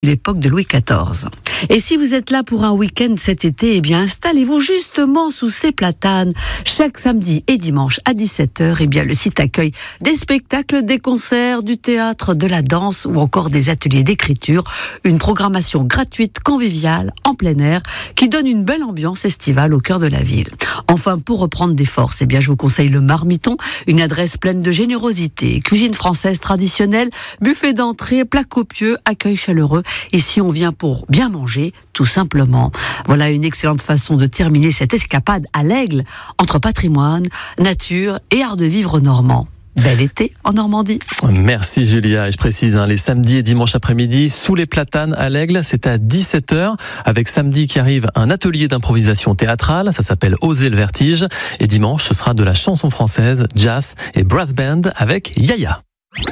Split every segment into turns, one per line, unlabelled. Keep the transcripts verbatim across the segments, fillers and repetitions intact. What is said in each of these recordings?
l'époque de Louis quatorze. Et si vous êtes là pour un week-end cet été, eh bien installez-vous justement sous ces platanes. Chaque samedi et dimanche à dix-sept heures, eh bien le site accueille des spectacles, des concerts, du théâtre, de la danse ou encore des ateliers d'écriture. Une programmation gratuite, conviviale, en plein air, qui donne une belle ambiance estivale au cœur de la ville. Enfin, pour reprendre des forces, eh bien je vous conseille le Marmiton, une adresse pleine de générosité, cuisine française traditionnelle, buffet d'entrée, plats copieux, accueil chaleureux. Ici, on vient pour bien manger, tout simplement. Voilà une excellente façon de terminer cette escapade à l'Aigle, entre patrimoine, nature et art de vivre normand. Bel été en Normandie.
Merci Julia. Et je précise, hein, les samedis et dimanches après-midi, sous les platanes à l'Aigle, c'est à dix-sept heures. Avec samedi qui arrive, un atelier d'improvisation théâtrale. Ça s'appelle Oser le vertige. Et dimanche, ce sera de la chanson française, jazz et brass band avec Yaya.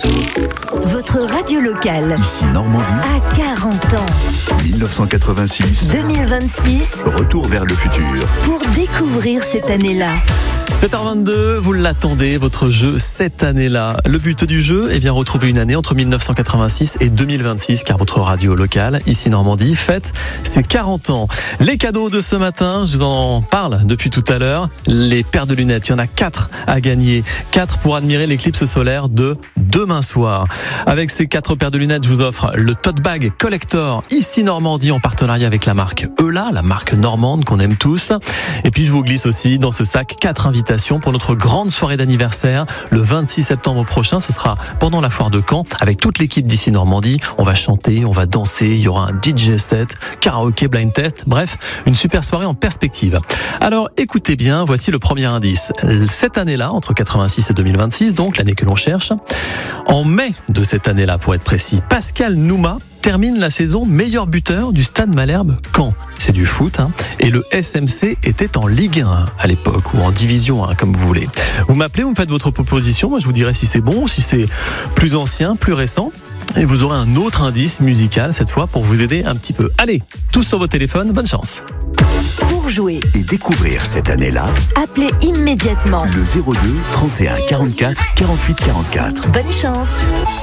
Votre radio locale.
Ici Normandie.
À quarante ans.
dix-neuf cent quatre-vingt-six.
deux mille vingt-six.
Retour vers le futur.
Pour découvrir cette année-là.
sept heures vingt-deux, vous l'attendez, votre jeu cette année-là. Le but du jeu est bien retrouver une année entre mille neuf cent quatre-vingt-six et deux mille vingt-six, car votre radio locale, ici Normandie, fête ses quarante ans. Les cadeaux de ce matin, je vous en parle depuis tout à l'heure. Les paires de lunettes, il y en a quatre à gagner. quatre pour admirer l'éclipse solaire de demain soir. Avec ces quatre paires de lunettes, je vous offre le tote bag collector ici Normandie en partenariat avec la marque Eula, la marque normande qu'on aime tous. Et puis je vous glisse aussi dans ce sac quatre invitations pour notre grande soirée d'anniversaire le vingt-six septembre prochain. Ce sera pendant la foire de Caen avec toute l'équipe d'ici Normandie. On va chanter, on va danser, il y aura un D J set, karaoké, blind test, bref, une super soirée en perspective. Alors écoutez bien, voici le premier indice. Cette année-là, entre quatre-vingt-six et deux mille vingt-six, donc l'année que l'on cherche, en mai de cette année-là pour être précis, Pascal Nouma termine la saison meilleur buteur du Stade Malherbe Caen. C'est du foot, hein. Et le S M C était en Ligue un à l'époque, ou en Division un, comme vous voulez. Vous m'appelez, vous me faites votre proposition, moi je vous dirai si c'est bon, si c'est plus ancien, plus récent. Et vous aurez un autre indice musical cette fois pour vous aider un petit peu. Allez, tous sur vos téléphones, bonne chance.
Pour jouer
Et découvrir cette année-là,
appelez immédiatement.
le zéro deux trente et un quarante-quatre quarante-huit quarante-quatre.
Bonne chance.